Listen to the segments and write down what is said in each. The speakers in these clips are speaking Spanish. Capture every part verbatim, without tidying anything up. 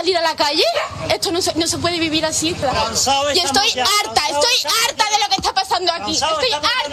salir a la calle? Esto no se, no se puede vivir así. Y estoy harta, estoy harta de lo que está pasando aquí. Estoy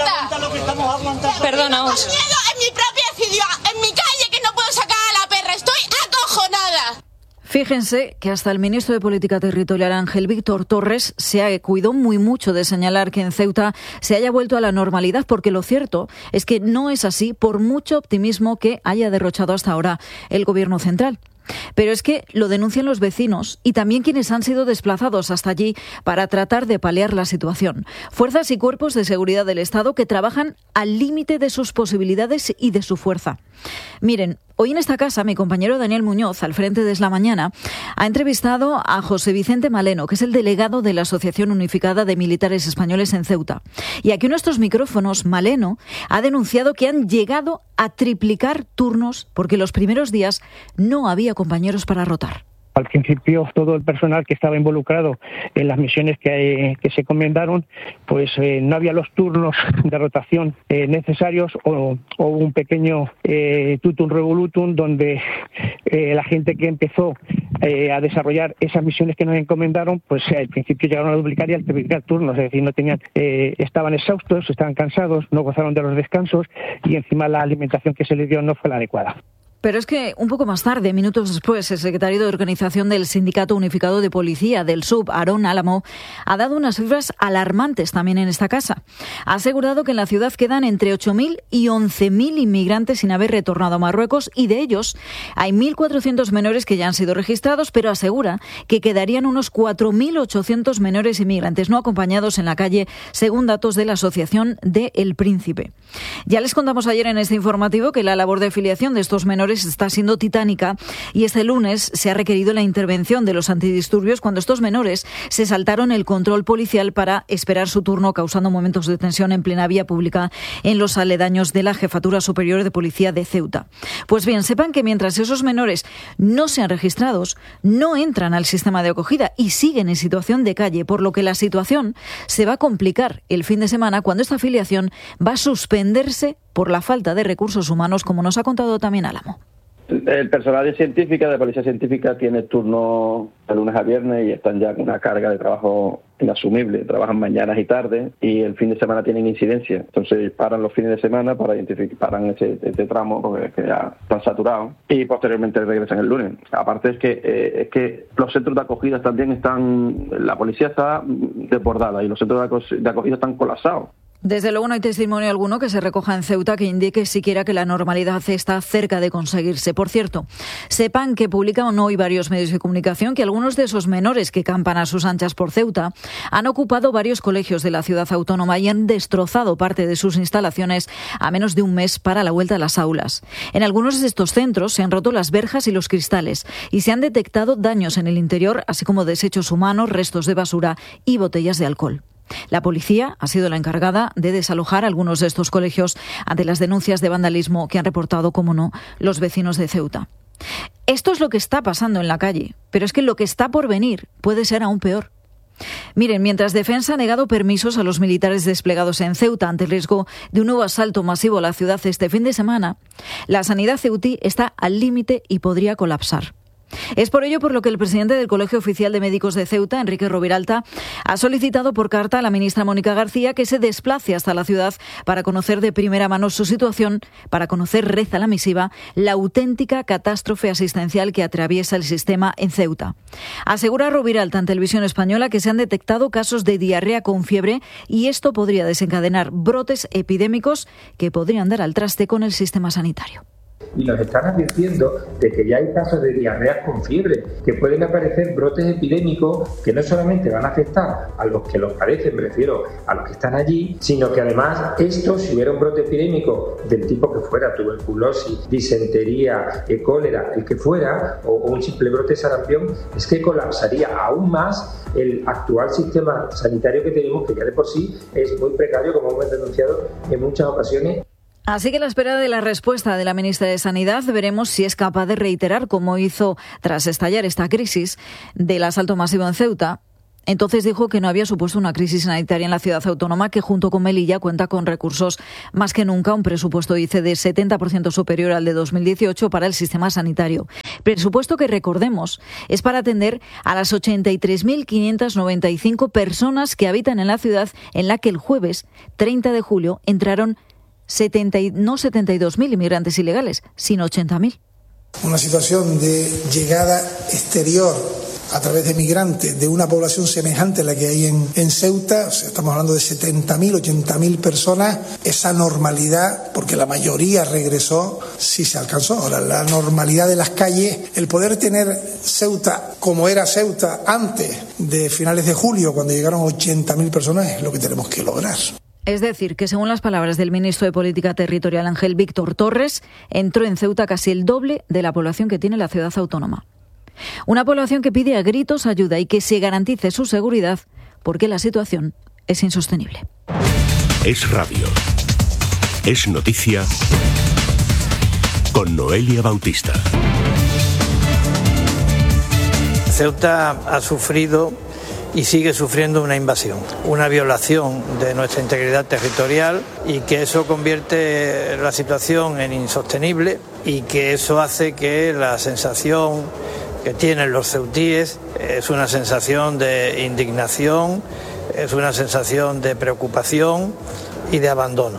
harta. Perdónaos. Tengo miedo en mi propia ciudad, en mi calle, que no puedo sacar a la perra. Estoy acojonada. Fíjense que hasta el ministro de Política Territorial, Ángel Víctor Torres, se cuidó muy mucho de señalar que en Ceuta se haya vuelto a la normalidad, porque lo cierto es que no es así, por mucho optimismo que haya derrochado hasta ahora el Gobierno central. Pero es que lo denuncian los vecinos y también quienes han sido desplazados hasta allí para tratar de paliar la situación. Fuerzas y cuerpos de seguridad del Estado que trabajan al límite de sus posibilidades y de su fuerza. Miren, hoy en esta casa mi compañero Daniel Muñoz, al frente de Es la Mañana, ha entrevistado a José Vicente Maleno, que es el delegado de la Asociación Unificada de Militares Españoles en Ceuta. Y aquí en nuestros micrófonos, Maleno ha denunciado que han llegado a triplicar turnos porque los primeros días no había compañeros para rotar. Al principio, todo el personal que estaba involucrado en las misiones que, que se encomendaron, pues eh, no había los turnos de rotación eh, necesarios o, o un pequeño eh, tutum revolutum donde eh, la gente que empezó eh, a desarrollar esas misiones que nos encomendaron, pues eh, al principio llegaron a duplicar y a triplicar turnos, es decir, no tenían, eh, estaban exhaustos, estaban cansados, no gozaron de los descansos y encima la alimentación que se les dio no fue la adecuada. Pero es que un poco más tarde, minutos después, el secretario de Organización del Sindicato Unificado de Policía del S U B, Aarón Álamo, ha dado unas cifras alarmantes también en esta casa. Ha asegurado que en la ciudad quedan entre ocho mil y once mil inmigrantes sin haber retornado a Marruecos y de ellos hay mil cuatrocientos menores que ya han sido registrados, pero asegura que quedarían unos cuatro mil ochocientos menores inmigrantes no acompañados en la calle, según datos de la Asociación de El Príncipe. Ya les contamos ayer en este informativo que la labor de filiación de estos menores está siendo titánica y este lunes se ha requerido la intervención de los antidisturbios cuando estos menores se saltaron el control policial para esperar su turno, causando momentos de tensión en plena vía pública en los aledaños de la Jefatura Superior de Policía de Ceuta. Pues bien, sepan que mientras esos menores no sean registrados, no entran al sistema de acogida y siguen en situación de calle, por lo que la situación se va a complicar el fin de semana cuando esta afiliación va a suspenderse por la falta de recursos humanos, como nos ha contado también Álamo. El personal de científica, de policía científica, tiene turno de lunes a viernes y están ya con una carga de trabajo inasumible. Trabajan mañanas y tardes y el fin de semana tienen incidencia. Entonces paran los fines de semana para identificar, paran ese, ese tramo porque es que ya están saturados y posteriormente regresan el lunes. Aparte es que eh, es que los centros de acogida también están, la policía está desbordada y los centros de acogida están colapsados. Desde luego no hay testimonio alguno que se recoja en Ceuta que indique siquiera que la normalidad está cerca de conseguirse. Por cierto, sepan que publican hoy varios medios de comunicación que algunos de esos menores que campan a sus anchas por Ceuta han ocupado varios colegios de la ciudad autónoma y han destrozado parte de sus instalaciones a menos de un mes para la vuelta a las aulas. En algunos de estos centros se han roto las verjas y los cristales y se han detectado daños en el interior, así como desechos humanos, restos de basura y botellas de alcohol. La policía ha sido la encargada de desalojar algunos de estos colegios ante las denuncias de vandalismo que han reportado, como no, los vecinos de Ceuta. Esto es lo que está pasando en la calle, pero es que lo que está por venir puede ser aún peor. Miren, mientras Defensa ha negado permisos a los militares desplegados en Ceuta ante el riesgo de un nuevo asalto masivo a la ciudad este fin de semana, la sanidad ceutí está al límite y podría colapsar. Es por ello por lo que el presidente del Colegio Oficial de Médicos de Ceuta, Enrique Roviralta, ha solicitado por carta a la ministra Mónica García que se desplace hasta la ciudad para conocer de primera mano su situación, para conocer, reza la misiva, la auténtica catástrofe asistencial que atraviesa el sistema en Ceuta. Asegura Roviralta en Televisión Española que se han detectado casos de diarrea con fiebre y esto podría desencadenar brotes epidémicos que podrían dar al traste con el sistema sanitario. Y nos están advirtiendo de que ya hay casos de diarreas con fiebre, que pueden aparecer brotes epidémicos que no solamente van a afectar a los que los padecen, me refiero a los que están allí, sino que además esto, si hubiera un brote epidémico del tipo que fuera, tuberculosis, disentería, eh, cólera, el que fuera, o, o un simple brote de sarampión, es que colapsaría aún más el actual sistema sanitario que tenemos, que ya de por sí es muy precario, como hemos denunciado en muchas ocasiones. Así que a la espera de la respuesta de la ministra de Sanidad, veremos si es capaz de reiterar, como hizo tras estallar esta crisis del asalto masivo en Ceuta. Entonces dijo que no había supuesto una crisis sanitaria en la ciudad autónoma, que junto con Melilla cuenta con recursos más que nunca, un presupuesto, dice, de setenta por ciento superior al de dos mil dieciocho para el sistema sanitario. Presupuesto que, recordemos, es para atender a las ochenta y tres mil quinientas noventa y cinco personas que habitan en la ciudad, en la que el jueves treinta de julio entraron setenta, no setenta y dos mil inmigrantes ilegales, sino ochenta mil. Una situación de llegada exterior a través de migrantes de una población semejante a la que hay en, en Ceuta, o sea, estamos hablando de setenta mil, ochenta mil personas, esa normalidad, porque la mayoría regresó, sí se alcanzó. Ahora, la normalidad de las calles, el poder tener Ceuta como era Ceuta antes de finales de julio, cuando llegaron ochenta mil personas, es lo que tenemos que lograr. Es decir, que según las palabras del ministro de Política Territorial, Ángel Víctor Torres, entró en Ceuta casi el doble de la población que tiene la ciudad autónoma. Una población que pide a gritos ayuda y que se garantice su seguridad, porque la situación es insostenible. Es radio. Es noticia con Noelia Bautista. Ceuta ha sufrido y sigue sufriendo una invasión, una violación de nuestra integridad territorial, y que eso convierte la situación en insostenible, y que eso hace que la sensación que tienen los ceutíes es una sensación de indignación, es una sensación de preocupación y de abandono.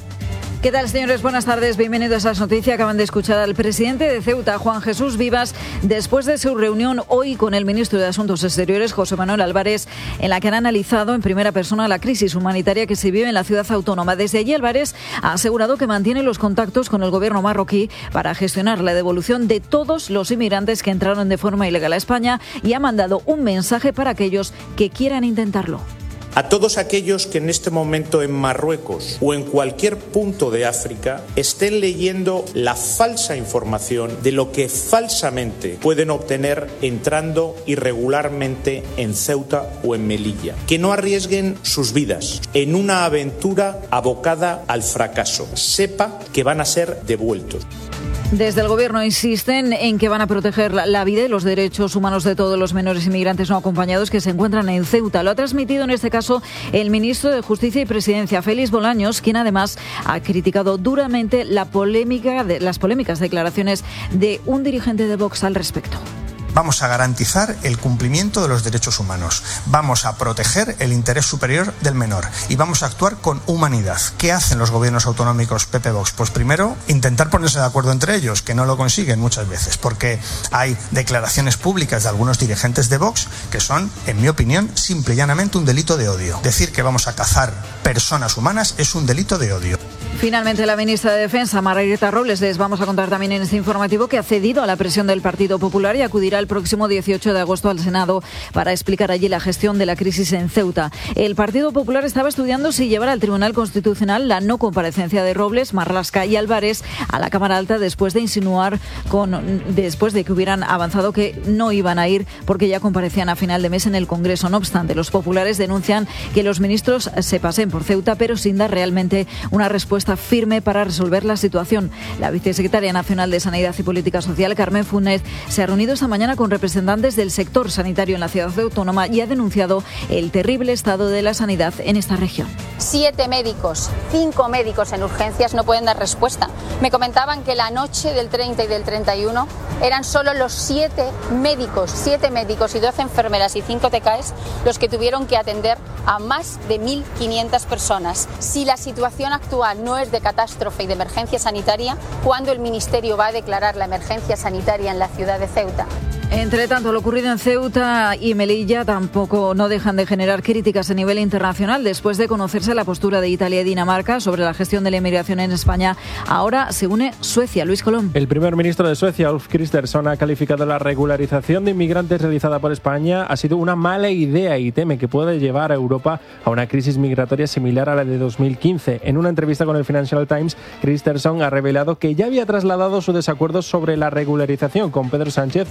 ¿Qué tal, señores? Buenas tardes, bienvenidos a las noticias. Acaban de escuchar al presidente de Ceuta, Juan Jesús Vivas, después de su reunión hoy con el ministro de Asuntos Exteriores, José Manuel Álvarez, en la que han analizado en primera persona la crisis humanitaria que se vive en la ciudad autónoma. Desde allí, Álvarez ha asegurado que mantiene los contactos con el gobierno marroquí para gestionar la devolución de todos los inmigrantes que entraron de forma ilegal a España, y ha mandado un mensaje para aquellos que quieran intentarlo. A todos aquellos que en este momento en Marruecos o en cualquier punto de África estén leyendo la falsa información de lo que falsamente pueden obtener entrando irregularmente en Ceuta o en Melilla, que no arriesguen sus vidas en una aventura abocada al fracaso. Sepa que van a ser devueltos. Desde el Gobierno insisten en que van a proteger la vida y los derechos humanos de todos los menores inmigrantes no acompañados que se encuentran en Ceuta. Lo ha transmitido en este caso el ministro de Justicia y Presidencia, Félix Bolaños, quien además ha criticado duramente la polémica de, las polémicas declaraciones de un dirigente de Vox al respecto. Vamos a garantizar el cumplimiento de los derechos humanos, vamos a proteger el interés superior del menor y vamos a actuar con humanidad. ¿Qué hacen los gobiernos autonómicos P P Vox? Pues primero, intentar ponerse de acuerdo entre ellos, que no lo consiguen muchas veces, porque hay declaraciones públicas de algunos dirigentes de Vox que son, en mi opinión, simple y llanamente un delito de odio. Decir que vamos a cazar personas humanas es un delito de odio. Finalmente, la ministra de Defensa, Margarita Robles, les vamos a contar también en este informativo que ha cedido a la presión del Partido Popular y acudirá el próximo dieciocho de agosto al Senado para explicar allí la gestión de la crisis en Ceuta. El Partido Popular estaba estudiando si llevar al Tribunal Constitucional la no comparecencia de Robles, Marlaska y Álvarez a la Cámara Alta después de insinuar, con, después de que hubieran avanzado que no iban a ir porque ya comparecían a final de mes en el Congreso. No obstante, los populares denuncian que los ministros se pasen por Ceuta, pero sin dar realmente una respuesta firme para resolver la situación. La vicesecretaria nacional de Sanidad y Política Social, Carmen Funes, se ha reunido esta mañana con representantes del sector sanitario en la ciudad autónoma y ha denunciado el terrible estado de la sanidad en esta región. Siete médicos, cinco médicos en urgencias no pueden dar respuesta. Me comentaban que la noche del treinta y del treinta y uno eran solo los siete médicos, siete médicos y doce enfermeras y cinco T K Es los que tuvieron que atender a más de mil quinientas personas. Si la situación actual no es de catástrofe y de emergencia sanitaria, ¿cuándo el Ministerio va a declarar la emergencia sanitaria en la ciudad de Ceuta? Entre tanto, lo ocurrido en Ceuta y Melilla tampoco no dejan de generar críticas a nivel internacional. Después de conocerse la postura de Italia y Dinamarca sobre la gestión de la inmigración en España, ahora se une Suecia. Luis Colón. El primer ministro de Suecia, Ulf Kristersson, ha calificado la regularización de inmigrantes realizada por España ha sido una mala idea y teme que puede llevar a Europa a una crisis migratoria similar a la de dos mil quince. En una entrevista con el Financial Times, Kristersson ha revelado que ya había trasladado su desacuerdo sobre la regularización con Pedro Sánchez, presidente de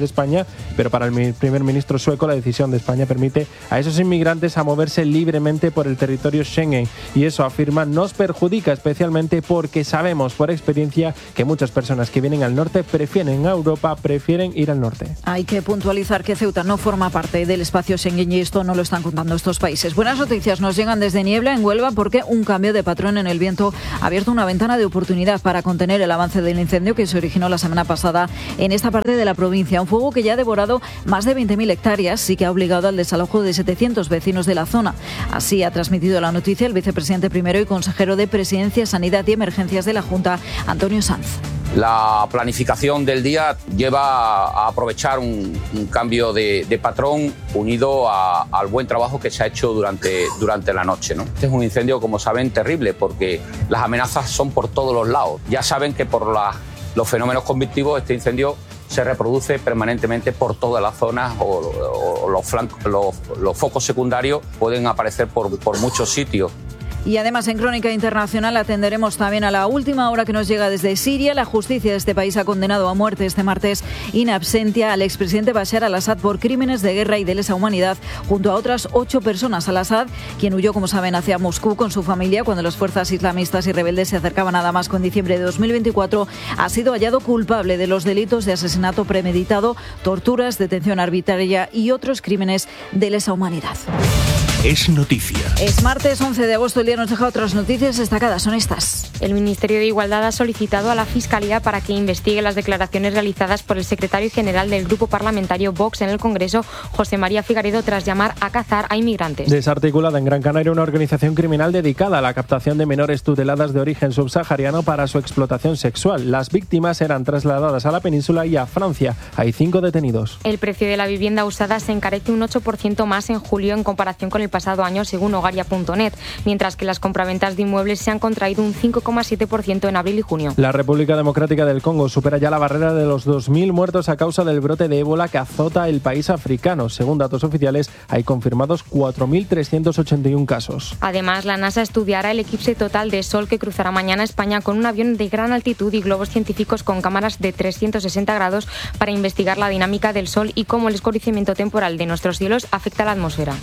de España, pero para el primer ministro sueco la decisión de España permite a esos inmigrantes a moverse libremente por el territorio Schengen, y eso, afirma, nos perjudica especialmente porque sabemos por experiencia que muchas personas que vienen al norte prefieren a Europa, prefieren ir al norte. Hay que puntualizar que Ceuta no forma parte del espacio Schengen y esto no lo están contando estos países. Buenas noticias nos llegan desde Niebla, en Huelva, porque un cambio de patrón en el viento ha abierto una ventana de oportunidad para contener el avance del incendio que se originó la semana pasada en esta parte de la provincia. Un fuego que ya ha devorado más de veinte mil hectáreas y que ha obligado al desalojo de setecientos vecinos de la zona. Así ha transmitido la noticia el vicepresidente primero y consejero de Presidencia, Sanidad y Emergencias de la Junta, Antonio Sanz. La planificación del día lleva a aprovechar un, un cambio de, de patrón unido a, al buen trabajo que se ha hecho durante, durante la noche, ¿no? Este es un incendio, como saben, terrible porque las amenazas son por todos los lados. Ya saben que por la, los fenómenos convectivos este incendio se reproduce permanentemente por todas las zonas o, o, o los, flancos, los, los focos secundarios pueden aparecer por, por muchos sitios. Y además, en Crónica Internacional atenderemos también a la última hora que nos llega desde Siria. La justicia de este país ha condenado a muerte este martes in absentia al expresidente Bashar al-Assad por crímenes de guerra y de lesa humanidad, junto a otras ocho personas. Al-Assad, quien huyó, como saben, hacia Moscú con su familia cuando las fuerzas islamistas y rebeldes se acercaban a Damasco en diciembre de dos mil veinticuatro, ha sido hallado culpable de los delitos de asesinato premeditado, torturas, detención arbitraria y otros crímenes de lesa humanidad. Es noticia. Es martes once de agosto, el día nos deja otras noticias destacadas, son estas. El Ministerio de Igualdad ha solicitado a la Fiscalía para que investigue las declaraciones realizadas por el secretario general del Grupo Parlamentario Vox en el Congreso, José María Figaredo, tras llamar a cazar a inmigrantes. Desarticulada en Gran Canaria una organización criminal dedicada a la captación de menores tuteladas de origen subsahariano para su explotación sexual. Las víctimas eran trasladadas a la península y a Francia. Hay cinco detenidos. El precio de la vivienda usada se encarece un ocho por ciento más en julio en comparación con el pasado año, según hogaria punto net, mientras que las compraventas de inmuebles se han contraído un cinco coma siete por ciento en abril y junio. La República Democrática del Congo supera ya la barrera de los dos mil muertos a causa del brote de ébola que azota el país africano. Según datos oficiales, hay confirmados cuatro mil trescientos ochenta y uno casos. Además, la NASA estudiará el eclipse total de Sol que cruzará mañana España con un avión de gran altitud y globos científicos con cámaras de trescientos sesenta grados para investigar la dinámica del Sol y cómo el escurrimiento temporal de nuestros cielos afecta a la atmósfera.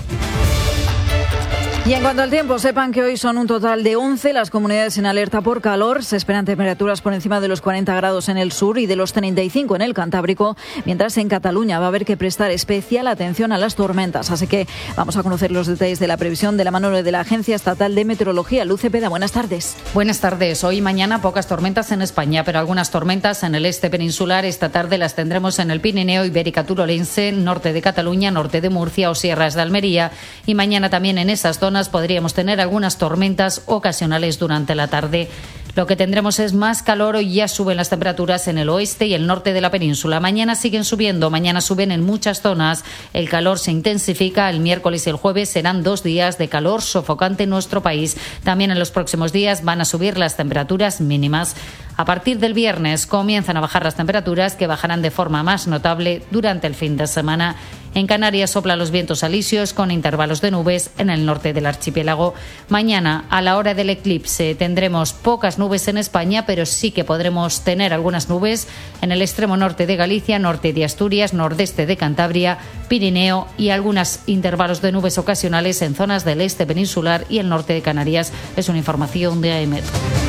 Y en cuanto al tiempo, sepan que hoy son un total de once las comunidades en alerta por calor. Se esperan temperaturas por encima de los cuarenta grados en el sur y de los treinta y cinco en el Cantábrico, mientras en Cataluña va a haber que prestar especial atención a las tormentas. Así que vamos a conocer los detalles de la previsión de la mano de la Agencia Estatal de Meteorología. Luz Cepeda, buenas tardes. Buenas tardes. Hoy y mañana pocas tormentas en España, pero algunas tormentas en el este peninsular. Esta tarde las tendremos en el Pirineo Ibérica Turolense, norte de Cataluña, norte de Murcia o sierras de Almería. Y mañana también en esas zonas podríamos tener algunas tormentas ocasionales durante la tarde. Lo que tendremos es más calor. Hoy ya suben las temperaturas en el oeste y el norte de la península. Mañana siguen subiendo, mañana suben en muchas zonas. El calor se intensifica. El miércoles y el jueves serán dos días de calor sofocante en nuestro país. También en los próximos días van a subir las temperaturas mínimas. A partir del viernes comienzan a bajar las temperaturas, que bajarán de forma más notable durante el fin de semana. En Canarias soplan los vientos alisios con intervalos de nubes en el norte del archipiélago. Mañana, a la hora del eclipse, tendremos pocas nubes en España, pero sí que podremos tener algunas nubes en el extremo norte de Galicia, norte de Asturias, nordeste de Cantabria, Pirineo y algunos intervalos de nubes ocasionales en zonas del este peninsular y el norte de Canarias. Es una información de A E M E T.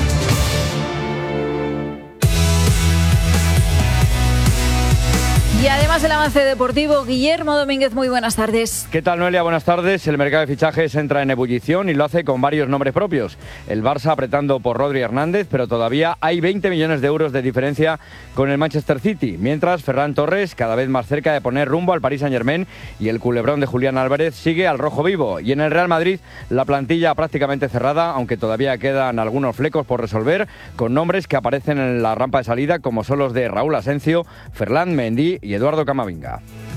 Y además el avance deportivo, Guillermo Domínguez, muy buenas tardes. ¿Qué tal, Noelia? Buenas tardes. El mercado de fichajes entra en ebullición y lo hace con varios nombres propios. El Barça apretando por Rodri Hernández, pero todavía hay veinte millones de euros de diferencia con el Manchester City, mientras Ferran Torres, cada vez más cerca de poner rumbo al Paris Saint-Germain, y el culebrón de Julián Álvarez sigue al rojo vivo. Y en el Real Madrid, la plantilla prácticamente cerrada, aunque todavía quedan algunos flecos por resolver, con nombres que aparecen en la rampa de salida, como son los de Raúl Asencio, Ferland Mendy y Eduardo Camavinga.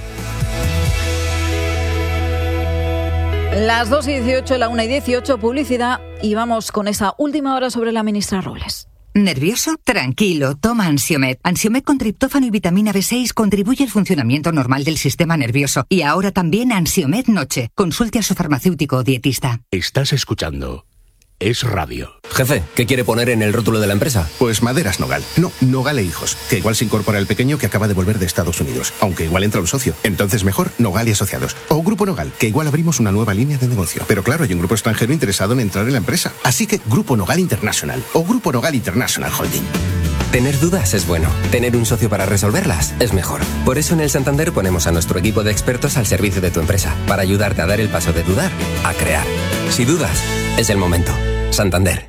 Las dos y dieciocho, la una y dieciocho, publicidad, y vamos con esa última hora sobre la ministra Robles. ¿Nervioso? Tranquilo, toma Ansiomed. Ansiomed con triptófano y vitamina B seis contribuye al funcionamiento normal del sistema nervioso. Y ahora también Ansiomed Noche. Consulte a su farmacéutico o dietista. Estás escuchando es radio. Jefe, ¿qué quiere poner en el rótulo de la empresa? Pues Maderas Nogal. No, Nogal e Hijos. Que igual se incorpora el pequeño que acaba de volver de Estados Unidos. Aunque igual entra un socio. Entonces mejor Nogal y Asociados. O Grupo Nogal, que igual abrimos una nueva línea de negocio. Pero claro, hay un grupo extranjero interesado en entrar en la empresa. Así que Grupo Nogal International. O Grupo Nogal International Holding. Tener dudas es bueno. Tener un socio para resolverlas es mejor. Por eso en el Santander ponemos a nuestro equipo de expertos al servicio de tu empresa. Para ayudarte a dar el paso de dudar a crear. Si dudas, es el momento. Santander.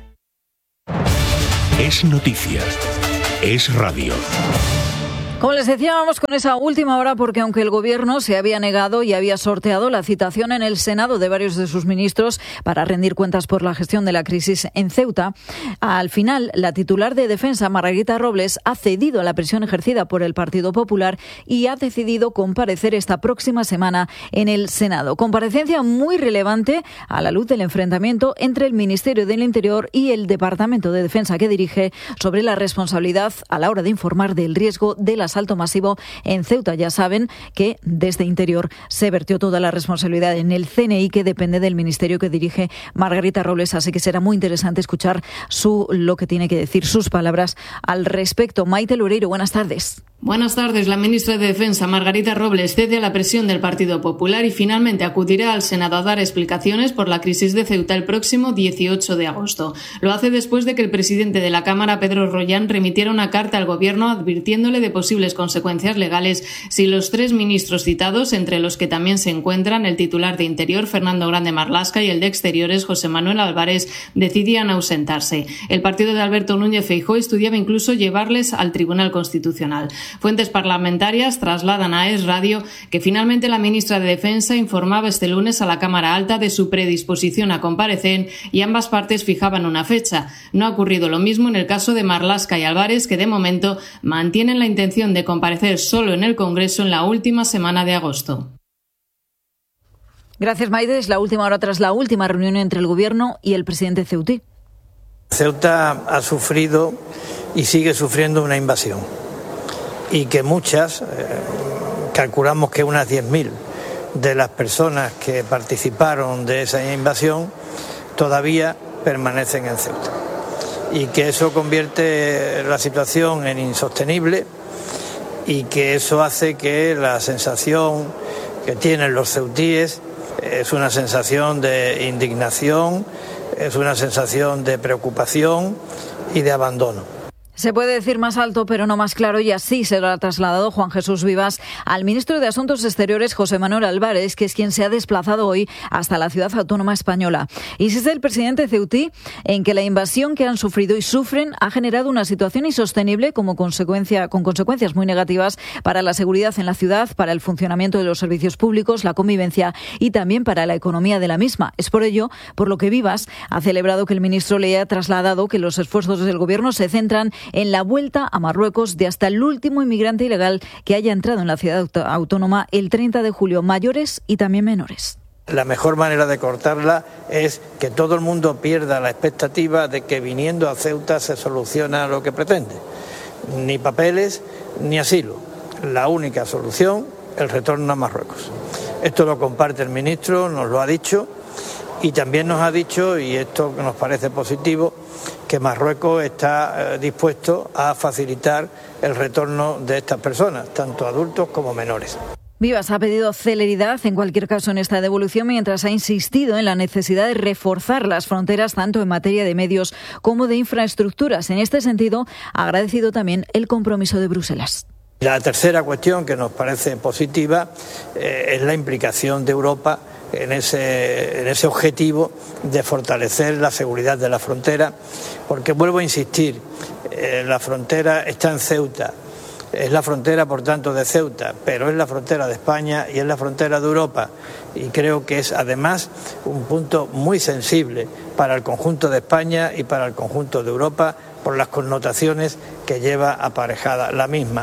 Es noticia. Es radio. Como les decía, vamos con esa última hora porque aunque el Gobierno se había negado y había sorteado la citación en el Senado de varios de sus ministros para rendir cuentas por la gestión de la crisis en Ceuta, al final la titular de Defensa, Margarita Robles, ha cedido a la presión ejercida por el Partido Popular y ha decidido comparecer esta próxima semana en el Senado. Comparecencia muy relevante a la luz del enfrentamiento entre el Ministerio del Interior y el Departamento de Defensa que dirige sobre la responsabilidad a la hora de informar del riesgo de la asalto masivo en Ceuta. Ya saben que desde Interior se vertió toda la responsabilidad en el C N I, que depende del ministerio que dirige Margarita Robles, así que será muy interesante escuchar su lo que tiene que decir, sus palabras al respecto. Maite Loureiro, buenas tardes. Buenas tardes. La ministra de Defensa, Margarita Robles, cede a la presión del Partido Popular y finalmente acudirá al Senado a dar explicaciones por la crisis de Ceuta el próximo dieciocho de agosto. Lo hace después de que el presidente de la Cámara, Pedro Rollán, remitiera una carta al Gobierno advirtiéndole de posibles consecuencias legales si los tres ministros citados, entre los que también se encuentran el titular de Interior, Fernando Grande Marlaska, y el de Exteriores, José Manuel Álvarez, decidían ausentarse. El partido de Alberto Núñez Feijóo estudiaba incluso llevarles al Tribunal Constitucional. Fuentes parlamentarias trasladan a Es Radio que finalmente la ministra de Defensa informaba este lunes a la Cámara Alta de su predisposición a comparecer y ambas partes fijaban una fecha. No ha ocurrido lo mismo en el caso de Marlaska y Álvarez, que de momento mantienen la intención de comparecer solo en el Congreso en la última semana de agosto. Gracias, Maite. Es la última hora tras la última reunión entre el Gobierno y el presidente ceutí. Ceuta ha sufrido y sigue sufriendo una invasión. Y que muchas, eh, calculamos que unas diez mil de las personas que participaron de esa invasión todavía permanecen en Ceuta. Y que eso convierte la situación en insostenible y que eso hace que la sensación que tienen los ceutíes es una sensación de indignación, es una sensación de preocupación y de abandono. Se puede decir más alto, pero no más claro, y así se lo ha trasladado Juan Jesús Vivas al ministro de Asuntos Exteriores, José Manuel Álvarez, que es quien se ha desplazado hoy hasta la ciudad autónoma española. Insiste el presidente ceutí en que la invasión que han sufrido y sufren ha generado una situación insostenible como consecuencia, con consecuencias muy negativas para la seguridad en la ciudad, para el funcionamiento de los servicios públicos, la convivencia y también para la economía de la misma. Es por ello por lo que Vivas ha celebrado que el ministro le haya trasladado que los esfuerzos del Gobierno se centran en la vuelta a Marruecos de hasta el último inmigrante ilegal que haya entrado en la ciudad autónoma el treinta de julio, mayores y también menores. La mejor manera de cortarla es que todo el mundo pierda la expectativa de que viniendo a Ceuta se soluciona lo que pretende. Ni papeles ni asilo. La única solución, el retorno a Marruecos. Esto lo comparte el ministro, nos lo ha dicho. Y también nos ha dicho, y esto nos parece positivo, que Marruecos está eh, dispuesto a facilitar el retorno de estas personas, tanto adultos como menores. Vivas ha pedido celeridad, en cualquier caso, en esta devolución, mientras ha insistido en la necesidad de reforzar las fronteras tanto en materia de medios como de infraestructuras. En este sentido, ha agradecido también el compromiso de Bruselas. La tercera cuestión que nos parece positiva eh, es la implicación de Europa en ese, en ese objetivo de fortalecer la seguridad de la frontera, porque vuelvo a insistir, eh, la frontera está en Ceuta, es la frontera por tanto de Ceuta, pero es la frontera de España y es la frontera de Europa, y creo que es además un punto muy sensible para el conjunto de España y para el conjunto de Europa por las connotaciones que lleva aparejada la misma.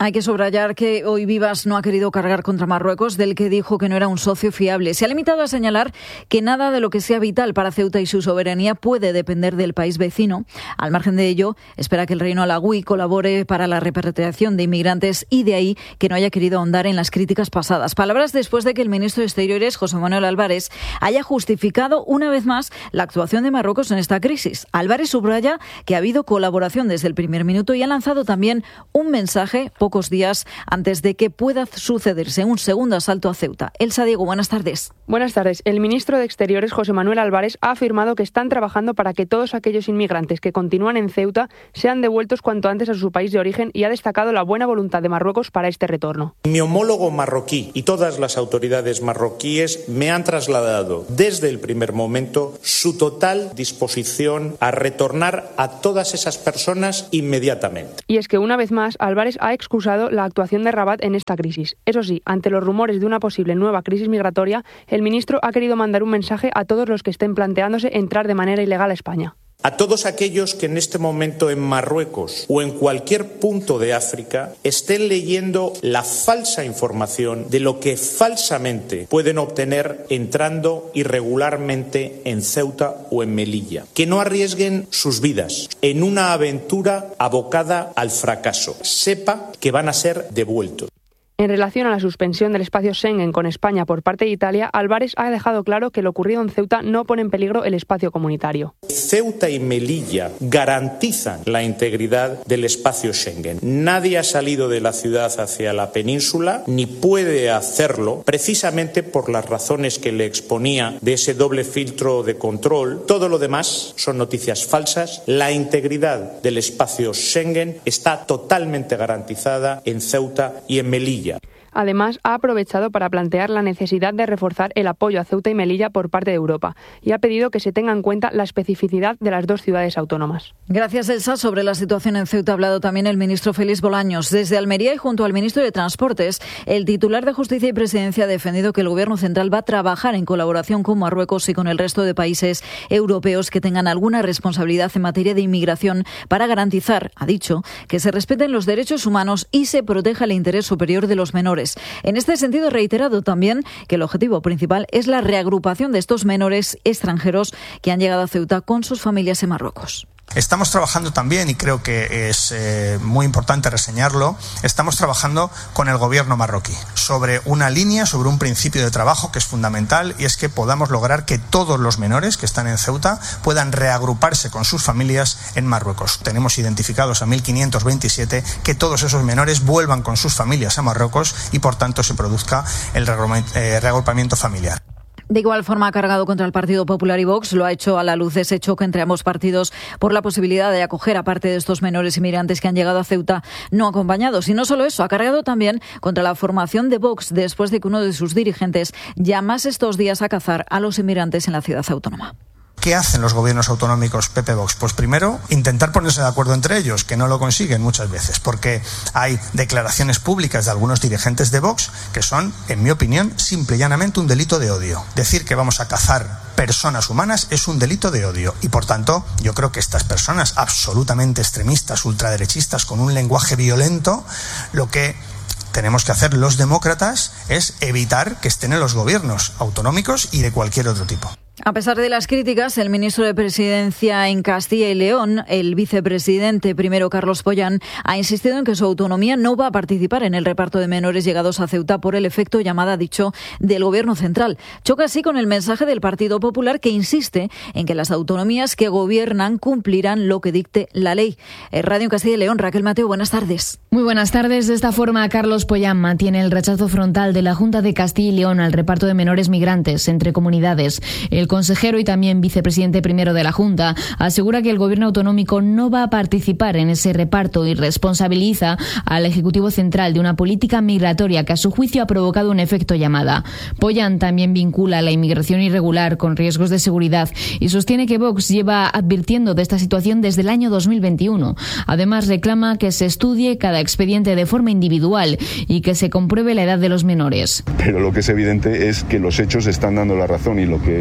Hay que subrayar que hoy Vivas no ha querido cargar contra Marruecos, del que dijo que no era un socio fiable. Se ha limitado a señalar que nada de lo que sea vital para Ceuta y su soberanía puede depender del país vecino. Al margen de ello, espera que el reino alagüí colabore para la repatriación de inmigrantes y de ahí que no haya querido ahondar en las críticas pasadas. Palabras después de que el ministro de Exteriores, José Manuel Álvarez, haya justificado una vez más la actuación de Marruecos en esta crisis. Álvarez subraya que ha habido colaboración desde el primer minuto y ha lanzado también un mensaje pocos días antes de que pueda sucederse un segundo asalto a Ceuta. Elsa Diego, buenas tardes. Buenas tardes. El ministro de Exteriores, José Manuel Álvarez, ha afirmado que están trabajando para que todos aquellos inmigrantes que continúan en Ceuta sean devueltos cuanto antes a su país de origen y ha destacado la buena voluntad de Marruecos para este retorno. Mi homólogo marroquí y todas las autoridades marroquíes me han trasladado desde el primer momento su total disposición a retornar a todas esas personas inmediatamente. Y es que una vez más Álvarez ha excusado la actuación de Rabat en esta crisis. Eso sí, ante los rumores de una posible nueva crisis migratoria, el ministro ha querido mandar un mensaje a todos los que estén planteándose entrar de manera ilegal a España. A todos aquellos que en este momento en Marruecos o en cualquier punto de África estén leyendo la falsa información de lo que falsamente pueden obtener entrando irregularmente en Ceuta o en Melilla. Que no arriesguen sus vidas en una aventura abocada al fracaso. Sepa que van a ser devueltos. En relación a la suspensión del espacio Schengen con España por parte de Italia, Álvarez ha dejado claro que lo ocurrido en Ceuta no pone en peligro el espacio comunitario. Ceuta y Melilla garantizan la integridad del espacio Schengen. Nadie ha salido de la ciudad hacia la península ni puede hacerlo precisamente por las razones que le exponía de ese doble filtro de control. Todo lo demás son noticias falsas. La integridad del espacio Schengen está totalmente garantizada en Ceuta y en Melilla. Además, ha aprovechado para plantear la necesidad de reforzar el apoyo a Ceuta y Melilla por parte de Europa y ha pedido que se tenga en cuenta la especificidad de las dos ciudades autónomas. Gracias, Elsa. Sobre la situación en Ceuta ha hablado también el ministro Félix Bolaños. Desde Almería y junto al ministro de Transportes, el titular de Justicia y Presidencia ha defendido que el Gobierno central va a trabajar en colaboración con Marruecos y con el resto de países europeos que tengan alguna responsabilidad en materia de inmigración para garantizar, ha dicho, que se respeten los derechos humanos y se proteja el interés superior de los menores. En este sentido, ha reiterado también que el objetivo principal es la reagrupación de estos menores extranjeros que han llegado a Ceuta con sus familias en Marruecos. Estamos trabajando también, y creo que es eh, muy importante reseñarlo, estamos trabajando con el gobierno marroquí sobre una línea, sobre un principio de trabajo que es fundamental, y es que podamos lograr que todos los menores que están en Ceuta puedan reagruparse con sus familias en Marruecos. Tenemos identificados a mil quinientos veintisiete, que todos esos menores vuelvan con sus familias a Marruecos y por tanto se produzca el reagrupamiento familiar. De igual forma ha cargado contra el Partido Popular y Vox. Lo ha hecho a la luz de ese choque entre ambos partidos por la posibilidad de acoger a parte de estos menores inmigrantes que han llegado a Ceuta no acompañados. Y no solo eso, ha cargado también contra la formación de Vox después de que uno de sus dirigentes llamase estos días a cazar a los inmigrantes en la ciudad autónoma. ¿Qué hacen los gobiernos autonómicos P P Vox? Pues primero, intentar ponerse de acuerdo entre ellos, que no lo consiguen muchas veces, porque hay declaraciones públicas de algunos dirigentes de Vox que son, en mi opinión, simple y llanamente un delito de odio. Decir que vamos a cazar personas humanas es un delito de odio y, por tanto, yo creo que estas personas absolutamente extremistas, ultraderechistas, con un lenguaje violento, lo que tenemos que hacer los demócratas es evitar que estén en los gobiernos autonómicos y de cualquier otro tipo. A pesar de las críticas, el ministro de Presidencia en Castilla y León, el vicepresidente primero Carlos Pollán, ha insistido en que su autonomía no va a participar en el reparto de menores llegados a Ceuta por el efecto llamada, dicho, del Gobierno central. Choca así con el mensaje del Partido Popular, que insiste en que las autonomías que gobiernan cumplirán lo que dicte la ley. En Radio Castilla y León, Raquel Mateo, buenas tardes. Muy buenas tardes. De esta forma, Carlos Pollán mantiene el rechazo frontal de la Junta de Castilla y León al reparto de menores migrantes entre comunidades. El consejero y también vicepresidente primero de la Junta asegura que el Gobierno autonómico no va a participar en ese reparto y responsabiliza al Ejecutivo Central de una política migratoria que a su juicio ha provocado un efecto llamada. Pollán también vincula la inmigración irregular con riesgos de seguridad y sostiene que Vox lleva advirtiendo de esta situación desde el año dos mil veintiuno. Además, reclama que se estudie cada expediente de forma individual y que se compruebe la edad de los menores. Pero lo que es evidente es que los hechos están dando la razón y lo que Vox lleva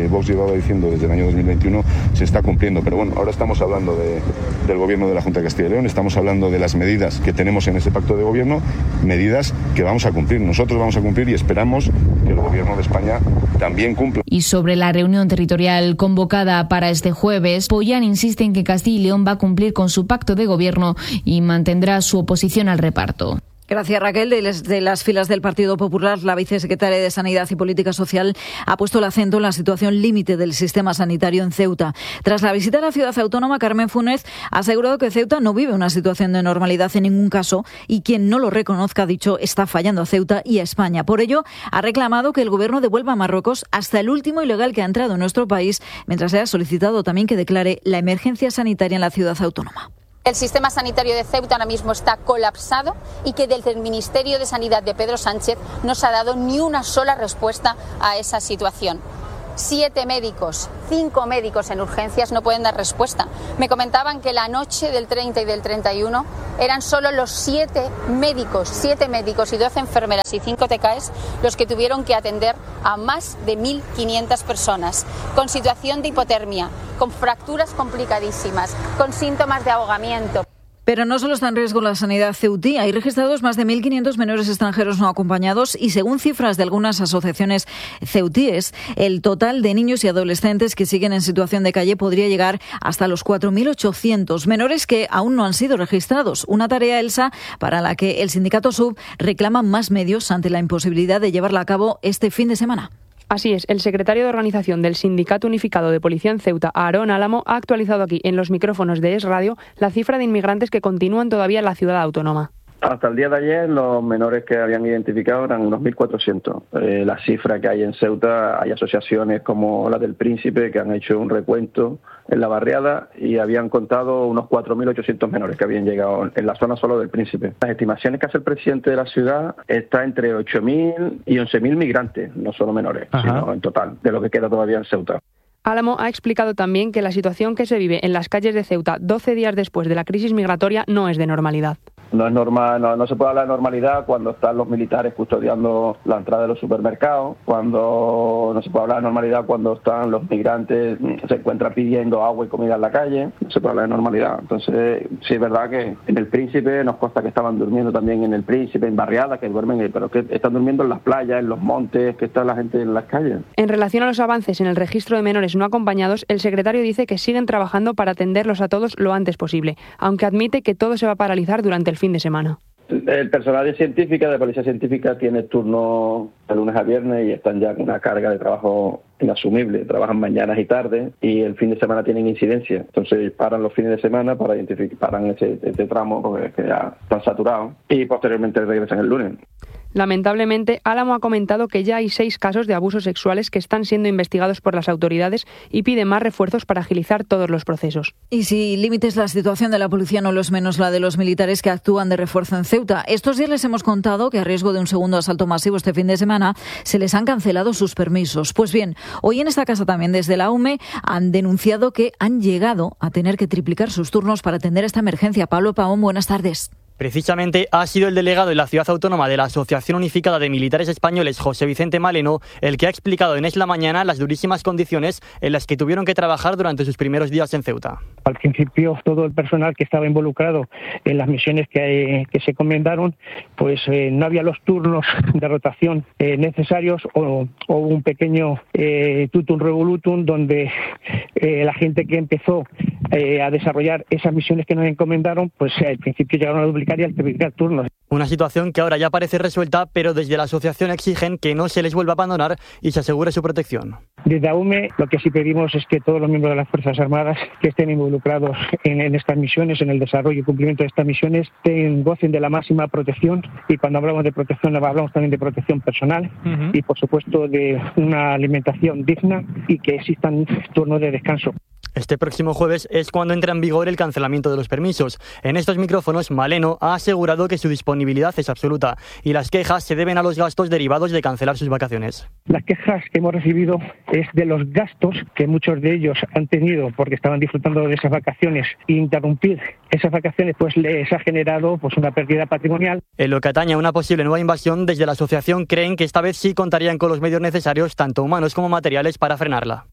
llevaba diciendo desde el año dos mil veintiuno se está cumpliendo. Pero bueno, ahora estamos hablando de, del gobierno de la Junta de Castilla y León, estamos hablando de las medidas que tenemos en ese pacto de gobierno, medidas que vamos a cumplir. Nosotros vamos a cumplir y esperamos que el gobierno de España también cumpla. Y sobre la reunión territorial convocada para este jueves, Pollán insiste en que Castilla y León va a cumplir con su pacto de gobierno y mantendrá su oposición al reparto. Gracias, Raquel. Desde las filas del Partido Popular, la vicesecretaria de Sanidad y Política Social ha puesto el acento en la situación límite del sistema sanitario en Ceuta. Tras la visita a la ciudad autónoma, Carmen Funes ha asegurado que Ceuta no vive una situación de normalidad en ningún caso y quien no lo reconozca, ha dicho, está fallando a Ceuta y a España. Por ello, ha reclamado que el Gobierno devuelva a Marruecos hasta el último ilegal que ha entrado en nuestro país, mientras se ha solicitado también que declare la emergencia sanitaria en la ciudad autónoma. El sistema sanitario de Ceuta ahora mismo está colapsado y que desde el Ministerio de Sanidad de Pedro Sánchez no se ha dado ni una sola respuesta a esa situación. Siete médicos, cinco médicos en urgencias no pueden dar respuesta. Me comentaban que la noche del treinta y del treinta y uno eran solo los siete médicos, siete médicos y doce enfermeras y cinco T K Es los que tuvieron que atender a más de mil quinientas personas con situación de hipotermia, con fracturas complicadísimas, con síntomas de ahogamiento. Pero no solo está en riesgo la sanidad ceutí. Hay registrados más de mil quinientos menores extranjeros no acompañados y, según cifras de algunas asociaciones ceutíes, el total de niños y adolescentes que siguen en situación de calle podría llegar hasta los cuatro mil ochocientos menores que aún no han sido registrados. Una tarea, Elsa, para la que el sindicato SUB reclama más medios ante la imposibilidad de llevarla a cabo este fin de semana. Así es, el secretario de organización del Sindicato Unificado de Policía en Ceuta, Aarón Álamo, ha actualizado aquí en los micrófonos de Es Radio la cifra de inmigrantes que continúan todavía en la ciudad autónoma. Hasta el día de ayer los menores que habían identificado eran unos mil cuatrocientos. Eh, la cifra que hay en Ceuta, hay asociaciones como la del Príncipe que han hecho un recuento en la barriada y habían contado unos cuatro mil ochocientos menores que habían llegado en la zona solo del Príncipe. Las estimaciones que hace el presidente de la ciudad está entre ocho mil y once mil migrantes, no solo menores, Ajá. sino en total, de lo que queda todavía en Ceuta. Álamo ha explicado también que la situación que se vive en las calles de Ceuta doce días después de la crisis migratoria no es de normalidad. No es normal, no, no se puede hablar de normalidad cuando están los militares custodiando la entrada de los supermercados, cuando no se puede hablar de normalidad cuando están los migrantes, se encuentran pidiendo agua y comida en la calle, no se puede hablar de normalidad. Entonces, sí es verdad que en el Príncipe nos consta que estaban durmiendo también en el Príncipe, en barriadas, que duermen, pero que están durmiendo en las playas, en los montes, que está la gente en las calles. En relación a los avances en el registro de menores no acompañados, el secretario dice que siguen trabajando para atenderlos a todos lo antes posible, aunque admite que todo se va a paralizar durante el fin de semana. El personal de científica, de policía científica, tiene turno de lunes a viernes y están ya con una carga de trabajo inasumible. Trabajan mañanas y tardes y el fin de semana tienen incidencia. Entonces paran los fines de semana para identificar, paran ese, ese tramo porque es que ya están saturados y posteriormente regresan el lunes. Lamentablemente, Álamo ha comentado que ya hay seis casos de abusos sexuales que están siendo investigados por las autoridades y pide más refuerzos para agilizar todos los procesos. Y si límites la situación de la policía no lo es menos la de los militares que actúan de refuerzo en Ceuta. Estos días les hemos contado que a riesgo de un segundo asalto masivo este fin de semana se les han cancelado sus permisos. Pues bien, hoy en esta casa también desde la U M E han denunciado que han llegado a tener que triplicar sus turnos para atender esta emergencia. Pablo Pavón, buenas tardes. Precisamente ha sido el delegado en la ciudad autónoma de la Asociación Unificada de Militares Españoles, José Vicente Maleno, el que ha explicado en Es la Mañana las durísimas condiciones en las que tuvieron que trabajar durante sus primeros días en Ceuta. Al principio, todo el personal que estaba involucrado en las misiones que, que se encomendaron, pues eh, no había los turnos de rotación eh, necesarios o, o un pequeño eh, tutum revolutum donde eh, la gente que empezó eh, a desarrollar esas misiones que nos encomendaron, pues eh, al principio llegaron a duplicar y al triplicar turnos. Una situación que ahora ya parece resuelta, pero desde la asociación exigen que no se les vuelva a abandonar y se asegure su protección. Desde A U M E lo que sí pedimos es que todos los miembros de las Fuerzas Armadas que estén involucrados en, en estas misiones, en el desarrollo y cumplimiento de estas misiones, ten, gocen de la máxima protección, y cuando hablamos de protección hablamos también de protección personal uh-huh. y por supuesto de una alimentación digna y que existan turnos de descanso. Este próximo jueves es cuando entra en vigor el cancelamiento de los permisos. En estos micrófonos, Maleno ha asegurado que su disponibilidad es absoluta y las quejas se deben a los gastos derivados de cancelar sus vacaciones. Las quejas que hemos recibido es de los gastos que muchos de ellos han tenido porque estaban disfrutando de esas vacaciones, e interrumpir esas vacaciones pues les ha generado pues una pérdida patrimonial. En lo que atañe a una posible nueva invasión, desde la asociación creen que esta vez sí contarían con los medios necesarios, tanto humanos como materiales, para frenarla.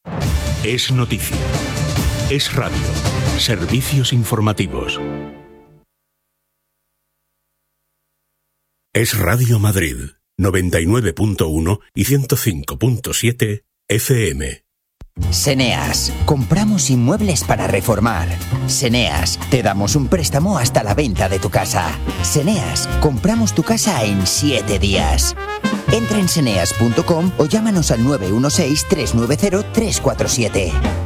Es noticia. Es radio. Servicios informativos. Es Radio Madrid, noventa y nueve punto uno y ciento cinco punto siete F M. Seneas, compramos inmuebles para reformar. Seneas, te damos un préstamo hasta la venta de tu casa. Seneas, compramos tu casa en siete días. Entra en seneas punto com o llámanos al nueve uno seis, tres nueve cero, tres cuatro siete.